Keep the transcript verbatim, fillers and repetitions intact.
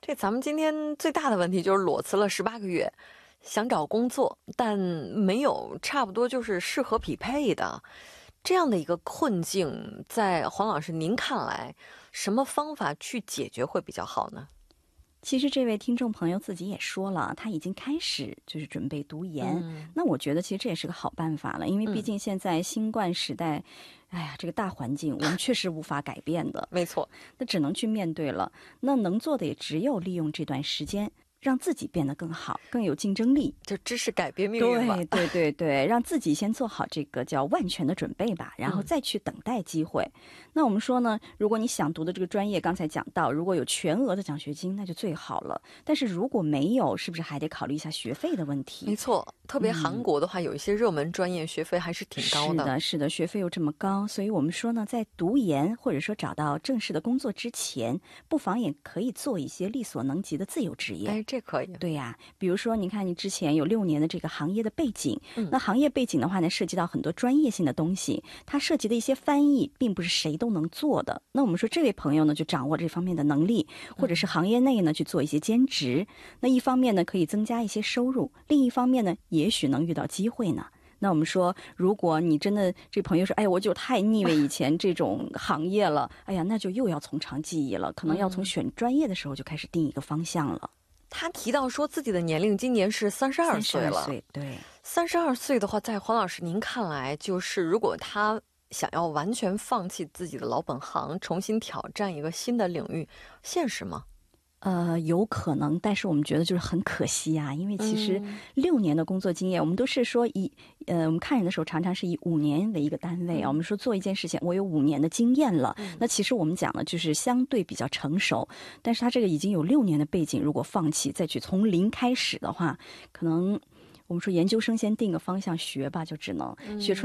这咱们今天最大的问题就是裸辞了十八个月，想找工作，但没有差不多就是适合匹配的。这样的一个困境，在黄老师您看来，什么方法去解决会比较好呢？ 其实这位听众朋友自己也说了，他已经开始就是准备读研、嗯、那我觉得其实这也是个好办法了，因为毕竟现在新冠时代、嗯、哎呀，这个大环境我们确实无法改变的没错， 那只能去面对了。那能做的也只有利用这段时间让自己变得更好，更有竞争力， 就知识改变命运吧。 对对对对，让自己先做好这个叫万全的准备吧，然后再去等待机会、嗯、那我们说呢，如果你想读的这个专业，刚才讲到如果有全额的奖学金那就最好了，但是如果没有，是不是还得考虑一下学费的问题？ 没错，特别韩国的话、嗯、有一些热门专业学费还是挺高的。 是的是的，学费又这么高，所以我们说呢，在读研或者说找到正式的工作之前，不妨也可以做一些力所能及的自由职业。 哎，这可以。 对呀、啊，比如说你看你之前有六年的这个行业的背景、嗯、那行业背景的话呢，涉及到很多专业性的东西，它涉及的一些翻译并不是谁都能做的，那我们说这位朋友呢就掌握这方面的能力，或者是行业内呢去做一些兼职、嗯、那一方面呢可以增加一些收入，另一方面呢也许能遇到机会呢。那我们说，如果你真的这朋友说，哎呀，我就太腻味以前这种行业了，哎呀，那就又要从长计议了，可能要从选专业的时候就开始定一个方向了。 他提到说自己的年龄今年是三十二岁了。 三十二岁，对。 三十二岁的话，在黄老师您看来，就是如果他想要完全放弃自己的老本行，重新挑战一个新的领域，现实吗？ 呃，有可能，但是我们觉得就是很可惜啊，因为其实六年的工作经验、嗯、我们都是说以呃，我们看人的时候常常是以五年为一个单位啊、嗯。我们说做一件事情，我有五年的经验了、嗯，那其实我们讲的就是相对比较成熟，但是他这个已经有六年的背景，如果放弃再去从零开始的话，可能我们说研究生先定个方向学吧，就只能学出